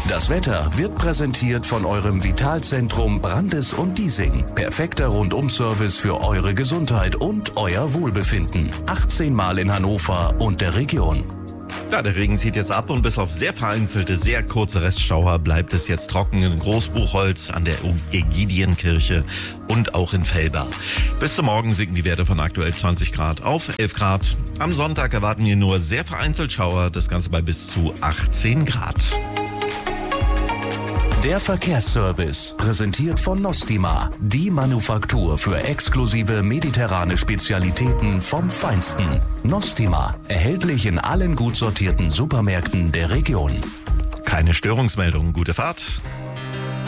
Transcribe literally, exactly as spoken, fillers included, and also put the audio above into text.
Das Wetter wird präsentiert von eurem Vitalzentrum Brandes und Diesing. Perfekter Rundum-Service für eure Gesundheit und euer Wohlbefinden. achtzehn Mal in Hannover und der Region. Ja, der Regen zieht jetzt ab und bis auf sehr vereinzelte, sehr kurze Restschauer bleibt es jetzt trocken in Großbuchholz, an der Ägidienkirche und auch in Velbert. Bis zum Morgen sinken die Werte von aktuell zwanzig Grad auf elf Grad. Am Sonntag erwarten wir nur sehr vereinzelt Schauer, das Ganze bei bis zu achtzehn Grad. Der Verkehrsservice, präsentiert von Nostima, die Manufaktur für exklusive mediterrane Spezialitäten vom Feinsten. Nostima, erhältlich in allen gut sortierten Supermärkten der Region. Keine Störungsmeldungen, gute Fahrt.